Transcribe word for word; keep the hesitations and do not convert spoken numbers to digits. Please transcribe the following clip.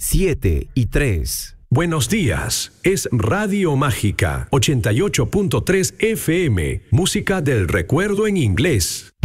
siete y tres. Buenos días, es Radio Mágica ochenta y ocho punto tres F M, música del recuerdo en inglés.